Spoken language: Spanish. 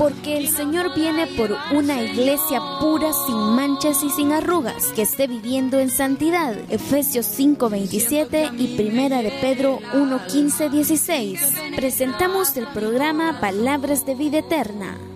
porque el Señor viene por una iglesia pura, sin manchas y sin arrugas, que esté viviendo en santidad. Efesios 5:27 y Primera de Pedro 1:15-16. Presentamos el programa Palabras de Vida Eterna.